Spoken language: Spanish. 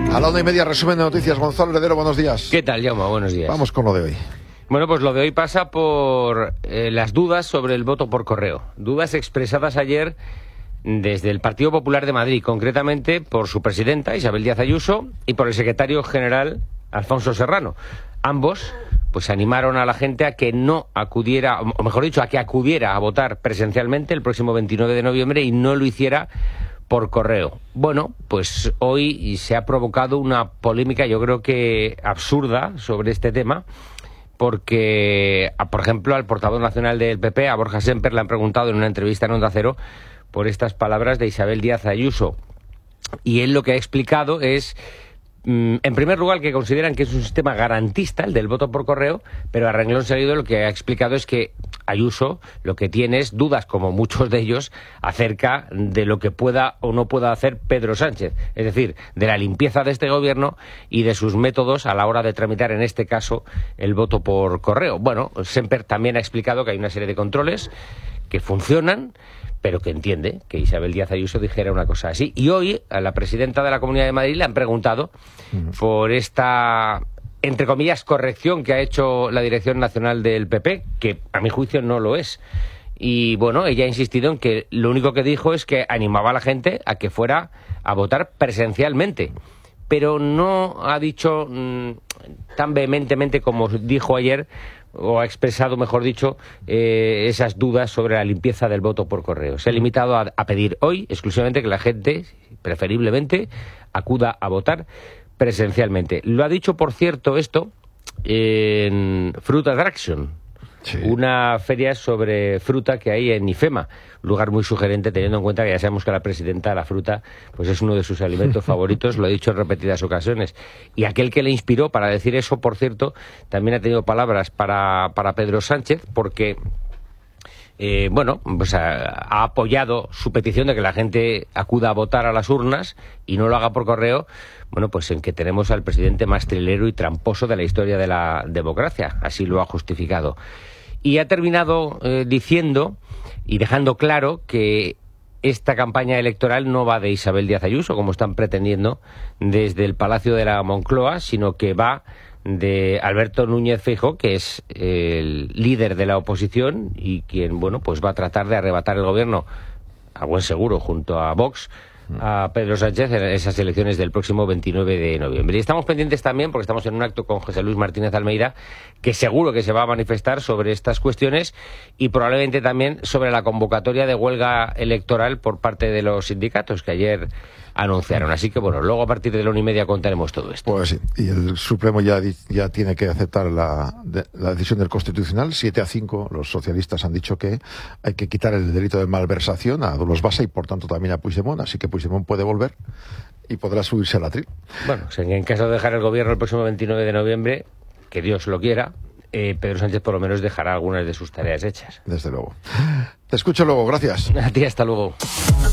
A la 1:30, resumen de noticias. Gonzalo Heredero, buenos días. ¿Qué tal, Jaume? Buenos días. Vamos con lo de hoy. Bueno, pues lo de hoy pasa por las dudas sobre el voto por correo. Dudas expresadas ayer desde el Partido Popular de Madrid, concretamente por su presidenta, Isabel Díaz Ayuso, y por el secretario general, Alfonso Serrano. Ambos pues animaron a la gente a que no acudiera, o mejor dicho, a que acudiera a votar presencialmente el próximo 29 de noviembre y no lo hiciera por correo. Bueno, pues hoy se ha provocado una polémica, yo creo que absurda, sobre este tema, porque, por ejemplo, al portavoz nacional del PP, a Borja Semper, le han preguntado en una entrevista en Onda Cero por estas palabras de Isabel Díaz Ayuso. Y él lo que ha explicado es, en primer lugar, que consideran que es un sistema garantista, el del voto por correo, pero a renglón seguido lo que ha explicado es que Ayuso lo que tiene es dudas, como muchos de ellos, acerca de lo que pueda o no pueda hacer Pedro Sánchez. Es decir, de la limpieza de este gobierno y de sus métodos a la hora de tramitar, en este caso, el voto por correo. Bueno, Semper también ha explicado que hay una serie de controles que funcionan, pero que entiende que Isabel Díaz Ayuso dijera una cosa así. Y hoy a la presidenta de la Comunidad de Madrid le han preguntado por esta, entre comillas, corrección que ha hecho la Dirección Nacional del PP, que a mi juicio no lo es. Y bueno, ella ha insistido en que lo único que dijo es que animaba a la gente a que fuera a votar presencialmente. Pero no ha dicho tan vehementemente como dijo ayer, o ha expresado, mejor dicho, esas dudas sobre la limpieza del voto por correo. Se ha limitado a pedir hoy exclusivamente que la gente, preferiblemente, acuda a votar presencialmente. Lo ha dicho, por cierto, esto en Fruit Attraction, sí, una feria sobre fruta que hay en IFEMA, lugar muy sugerente teniendo en cuenta que ya sabemos que la presidenta, la fruta, pues es uno de sus alimentos favoritos, lo ha dicho en repetidas ocasiones. Y aquel que le inspiró para decir eso, por cierto, también ha tenido palabras para Pedro Sánchez, porque bueno, pues ha apoyado su petición de que la gente acuda a votar a las urnas y no lo haga por correo. Bueno, pues en que tenemos al presidente más trilero y tramposo de la historia de la democracia, así lo ha justificado. Y ha terminado diciendo y dejando claro que esta campaña electoral no va de Isabel Díaz Ayuso, como están pretendiendo desde el Palacio de la Moncloa, sino que va de Alberto Núñez Feijóo, que es el líder de la oposición y quien, bueno, pues va a tratar de arrebatar el gobierno, a buen seguro, junto a Vox, a Pedro Sánchez en esas elecciones del próximo 29 de noviembre. Y estamos pendientes también, porque estamos en un acto con José Luis Martínez Almeida, que seguro que se va a manifestar sobre estas cuestiones y probablemente también sobre la convocatoria de huelga electoral por parte de los sindicatos que ayer anunciaron. Así que, bueno, luego a partir de la 1:30 contaremos todo esto. Pues sí, y el Supremo ya tiene que aceptar la decisión del Constitucional. 7-5, los socialistas han dicho que hay que quitar el delito de malversación a los Basa y, por tanto, también a Puigdemont. Así que Puigdemont puede volver y podrá subirse a la tril. Bueno, en caso de dejar el gobierno el próximo 29 de noviembre, que Dios lo quiera, Pedro Sánchez por lo menos dejará algunas de sus tareas hechas. Desde luego. Te escucho luego, gracias. A ti, hasta luego.